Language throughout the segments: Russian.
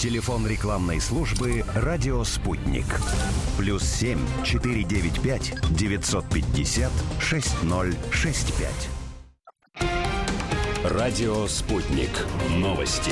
Телефон рекламной службы «Радио Спутник». +7 495 950 6065. «Радио Спутник». Новости.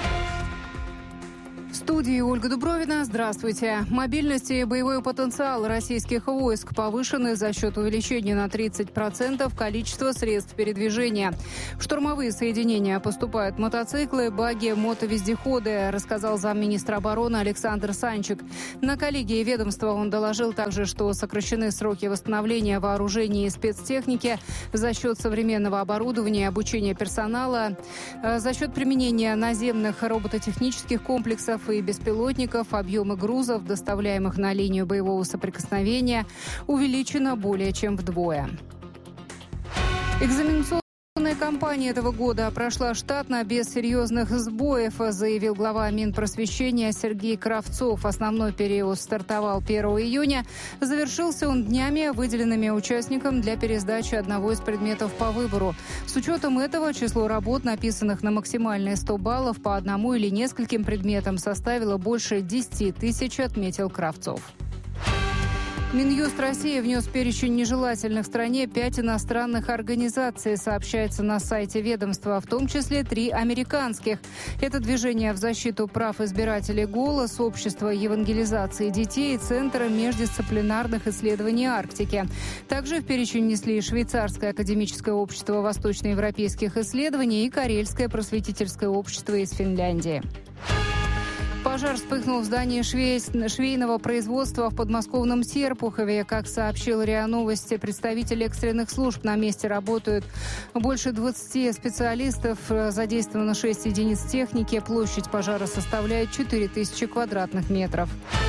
В студии Ольга Дубровина. Здравствуйте. Мобильность и боевой потенциал российских войск повышены за счет увеличения на 30% количества средств передвижения. В штурмовые соединения поступают мотоциклы, баги, мотовездеходы, рассказал замминистра обороны Александр Санчик. На коллегии ведомства он доложил также, что сокращены сроки восстановления вооружений и спецтехники за счет современного оборудования и обучения персонала, за счет применения наземных робототехнических комплексов и беспилотников. Объемы грузов, доставляемых на линию боевого соприкосновения, увеличено более чем вдвое. Экзаменационная кампания этого года прошла штатно, без серьезных сбоев, заявил глава Минпросвещения Сергей Кравцов. Основной период стартовал 1 июня. Завершился он днями, выделенными участникам для пересдачи одного из предметов по выбору. С учетом этого число работ, написанных на максимальные 100 баллов по одному или нескольким предметам, составило больше 10 тысяч, отметил Кравцов. Минюст России внес в перечень нежелательных в стране 5 иностранных организаций, сообщается на сайте ведомства, в том числе 3 американских. Это движение в защиту прав избирателей «Голос», Общество евангелизации детей и Центр междисциплинарных исследований Арктики. Также в перечень внесли Швейцарское академическое общество восточноевропейских исследований и Карельское просветительское общество из Финляндии. Пожар вспыхнул в здании швейного производства в подмосковном Серпухове. Как сообщил РИА Новости, представители экстренных служб на месте работают. Больше 20 специалистов, задействовано 6 единиц техники. Площадь пожара составляет 4000 квадратных метров.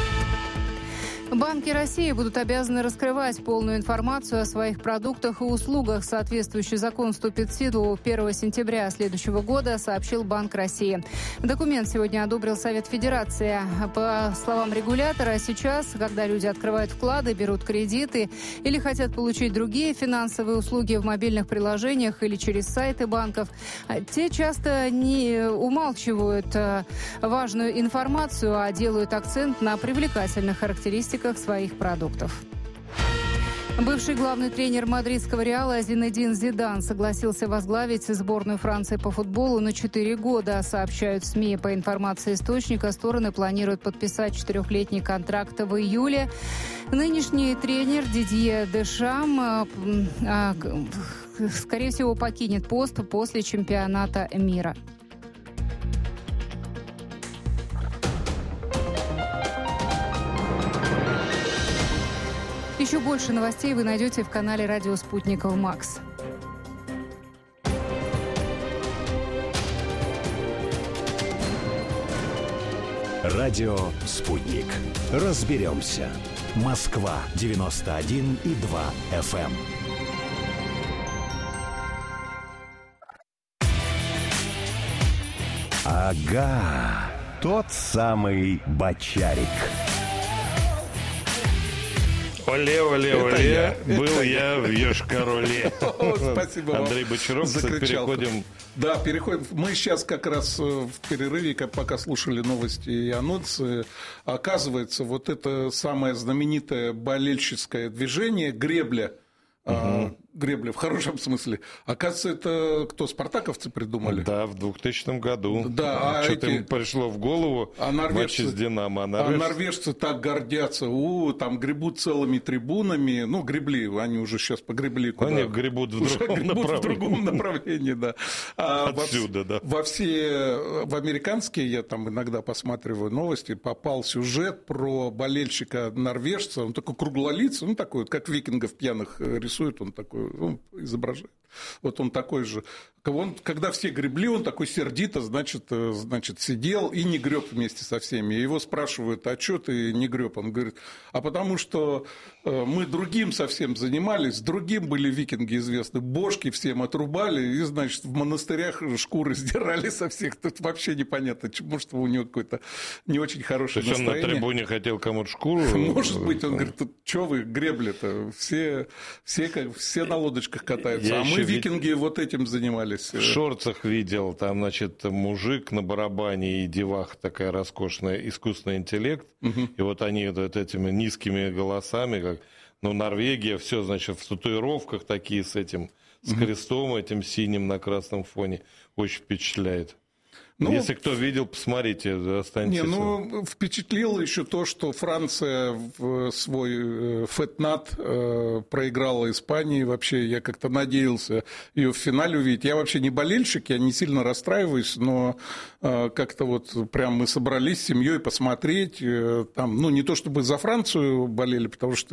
Банки России будут обязаны раскрывать полную информацию о своих продуктах и услугах. Соответствующий закон вступит в силу 1 сентября следующего года, сообщил Банк России. Документ сегодня одобрил Совет Федерации. По словам регулятора, сейчас, когда люди открывают вклады, берут кредиты или хотят получить другие финансовые услуги в мобильных приложениях или через сайты банков, те часто не умалчивают важную информацию, а делают акцент на привлекательных характеристиках своих продуктов. Бывший главный тренер мадридского «Реала» Зинедин Зидан согласился возглавить сборную Франции по футболу на 4 года, сообщают СМИ. По информации источника, стороны планируют подписать 4-летний контракт в июле. Нынешний тренер Дидье Дешам, скорее всего, покинет пост после чемпионата мира. Еще больше новостей вы найдете в канале «Радио Спутник МАКС». «Радио Спутник». Разберемся. Москва 91,2 FM. Ага, тот самый Бочарик. Оле, был я в Йошкар-Оле. Спасибо вам. Андрей Бочаров, переходим. Да, переходим. Мы сейчас как раз в перерыве, пока слушали новости и анонсы, оказывается, вот это самое знаменитое болельщическое движение «Гребля», гребля в хорошем смысле. Оказывается, это кто, спартаковцы придумали? Да, в 2000 году. Да, что-то им пришло в голову матч с «Динамо». Норвежцы так гордятся. Там гребут целыми трибунами. Ну, гребли, они уже сейчас погребли. Куда? Они гребут в другом направлении. Да. Отсюда, да. В американские, я там иногда посматриваю новости, попал сюжет про болельщика-норвежца. Он такой круглолицый, ну, такой, как викингов пьяных рисует, он такой, изображает. Вот он такой же. Когда все гребли, он такой сердито, значит, сидел и не греб вместе со всеми. Его спрашивают, а что ты не греб? Он говорит, а потому что мы другим совсем занимались, другим были викинги известны, бошки всем отрубали, и, значит, в монастырях шкуры сдирали со всех. Тут вообще непонятно, может, у него какое-то не очень хорошее настроение. То есть он на трибуне хотел кому-то шкуру? Может быть, он говорит, что вы гребли-то? Все на лодочках катаются, а мы, викинги, вот этим занимались. В шорцах видел, там, значит, мужик на барабане и деваха такая роскошная, искусственный интеллект. И вот они вот этими низкими голосами, как, ну, Норвегия, все, значит, в татуировках такие с этим, с крестом этим синим на красном фоне. Очень впечатляет. Ну, если кто видел, посмотрите, останетесь. Впечатлило еще то, что Франция в свой фэтнат проиграла Испании. Вообще, я как-то надеялся ее в финале увидеть. Я вообще не болельщик, я не сильно расстраиваюсь, но как-то вот прям мы собрались с семьей посмотреть. Там, ну, не то чтобы за Францию болели, потому что